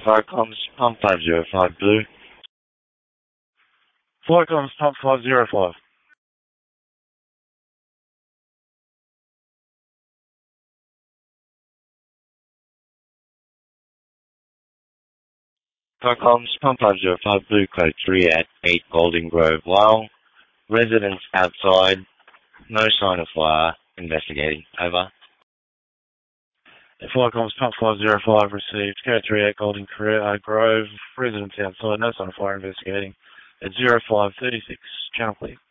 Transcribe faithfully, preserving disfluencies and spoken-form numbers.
Fire comms, pump five zero five blue. Flight comms, pump five zero five. Fire comms, pump five zero five blue, code three at eight Golden Grove, Lyle. Residents outside, no sign of fire, investigating, over. Flight comms, pump five zero five received, code three eight Golden Grove, residents outside, no sign of fire, investigating. At zero five thirty-six, channel clear.